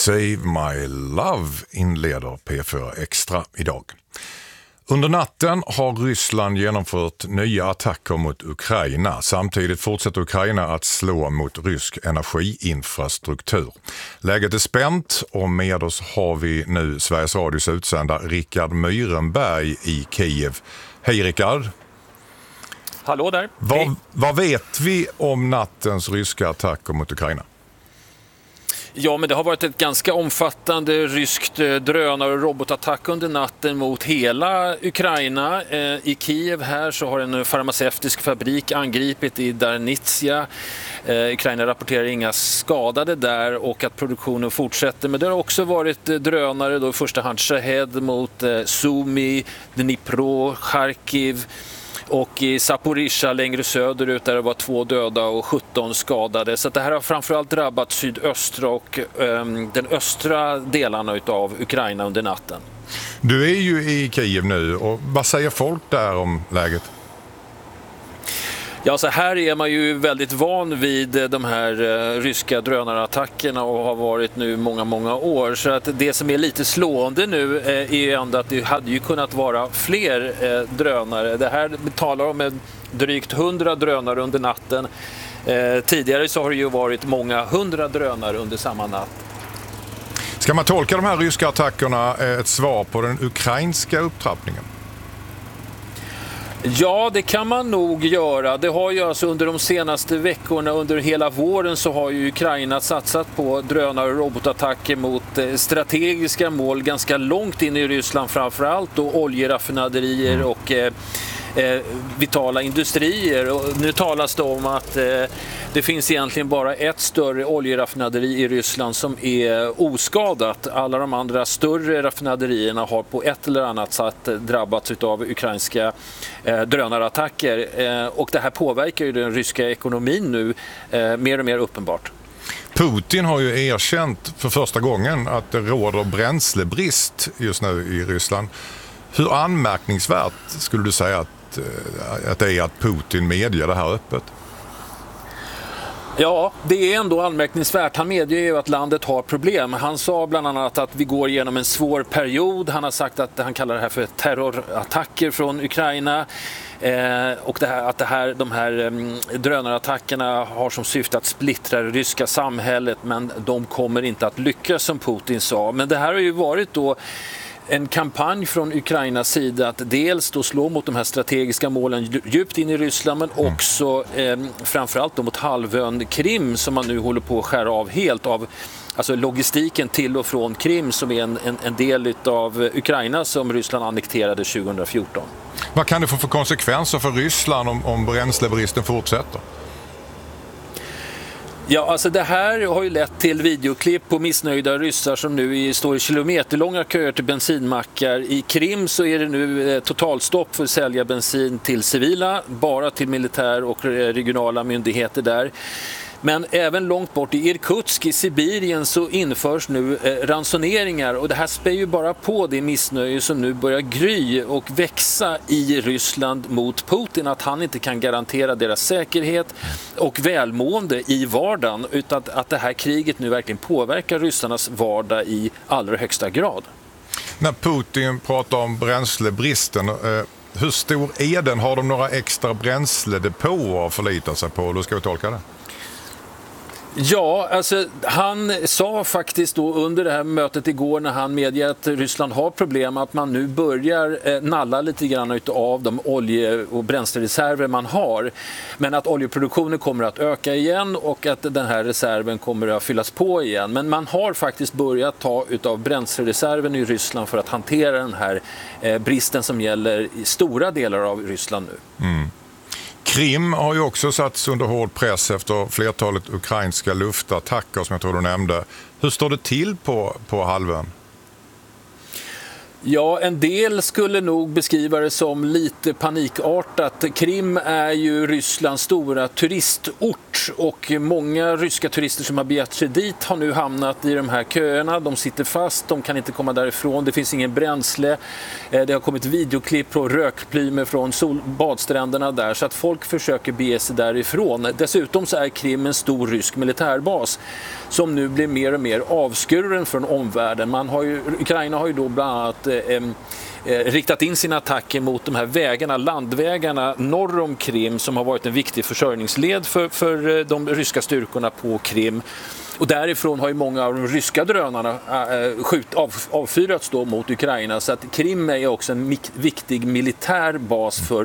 Save My Love inleder P4 Extra idag. Under natten har Ryssland genomfört nya attacker mot Ukraina. Samtidigt fortsätter Ukraina att slå mot rysk energiinfrastruktur. Läget är spänt och med oss har vi nu Sveriges Radios utsända Rickard Myrenberg i Kiev. Hej Rickard! Hallå där! Vad vet vi om nattens ryska attacker mot Ukraina? Ja, men det har varit ett ganska omfattande ryskt drönare- och robotattack under natten mot hela Ukraina. I Kiev här så har en farmaceutisk fabrik angripit i Darnitsia. Ukraina rapporterar inga skadade där och att produktionen fortsätter. Men det har också varit drönare, då i första hand Shahed mot Sumy, Dnipro, Kharkiv. Och i Zaporizjzja längre söderut där det var 2 döda och 17 skadade. Så det här har framförallt drabbat sydöstra och den östra delarna av Ukraina under natten. Du är ju i Kiev nu och vad säger folk där om läget? Ja, så här är man ju väldigt van vid de här ryska drönarattackerna och har varit nu många år. Så att det som är lite slående nu är ju ändå att det hade ju kunnat vara fler drönare. Det här talar om drygt 100 drönare under natten. Tidigare så har det ju varit många 100 drönare under samma natt. Ska man tolka de här ryska attackerna ett svar på den ukrainska upptrappningen? Ja, det kan man nog göra. Det har ju alltså under de senaste veckorna, under hela våren så har ju Ukraina satsat på drönare- och robotattacker mot strategiska mål ganska långt in i Ryssland, framförallt då oljeraffinaderier och vitala industrier. Och nu talas det om att det finns egentligen bara ett större oljeraffinaderi i Ryssland som är oskadat. Alla de andra större raffinaderierna har på ett eller annat sätt drabbats av ukrainska drönarattacker. Och det här påverkar ju den ryska ekonomin nu mer och mer uppenbart. Putin har ju erkänt för första gången att det råder bränslebrist just nu i Ryssland. Hur anmärkningsvärt skulle du säga att det är att Putin medger det här öppet? Ja, det är ändå anmärkningsvärt. Han medger ju att landet har problem. Han sa bland annat att vi går igenom en svår period. Han har sagt att han kallar det här för terrorattacker från Ukraina. Och de här drönarattackerna har som syfte att splittra det ryska samhället, men de kommer inte att lyckas som Putin sa. Men det här har ju varit då en kampanj från Ukrainas sida att dels då slå mot de här strategiska målen djupt in i Ryssland, men också framförallt då mot halvön Krim som man nu håller på att skära av helt av. Alltså logistiken till och från Krim som är en del av Ukraina som Ryssland annekterade 2014. Vad kan det få för konsekvenser för Ryssland om bränslebristen fortsätter? Ja, alltså det här har ju lett till videoklipp på missnöjda ryssar som nu står i kilometerlånga köer till bensinmackar. I Krim så är det nu totalstopp för att sälja bensin till civila, bara till militär och regionala myndigheter där. Men även långt bort i Irkutsk i Sibirien så införs nu ransoneringar och det här spär ju bara på det missnöje som nu börjar gry och växa i Ryssland mot Putin, att han inte kan garantera deras säkerhet och välmående i vardagen, utan att det här kriget nu verkligen påverkar ryssarnas vardag i allra högsta grad. När Putin pratar om bränslebristen, hur stor är den? Har de några extra bränsledepåer att förlita sig på? Hur ska vi tolka det? Ja, alltså han sa faktiskt då under det här mötet igår när han medger att Ryssland har problem att man nu börjar nalla lite grann av de olje- och bränslereserver man har. Men att oljeproduktionen kommer att öka igen och att den här reserven kommer att fyllas på igen. Men man har faktiskt börjat ta utav bränslereserven i Ryssland för att hantera den här bristen som gäller i stora delar av Ryssland nu. Mm. Krim har ju också satts under hård press efter flertalet ukrainska luftattacker som jag tror du nämnde. Hur står det till på halvön? Ja, en del skulle nog beskriva det som lite panikartat. Krim är ju Rysslands stora turistort svårt och många ryska turister som har begärt sig dit har nu hamnat i de här köerna. De sitter fast, de kan inte komma därifrån, det finns ingen bränsle. Det har kommit videoklipp på rökplymer från badstränderna där, så att folk försöker bege sig därifrån. Dessutom så är Krim en stor rysk militärbas som nu blir mer och mer avskuren från omvärlden. Ukraina har ju då bland annat riktat in sina attacker mot de här vägarna, landvägarna norr om Krim, som har varit en viktig försörjningsled för de ryska styrkorna på Krim. Och därifrån har ju många av de ryska drönarna avfyrats då mot Ukraina, så att Krim är också en viktig militär bas för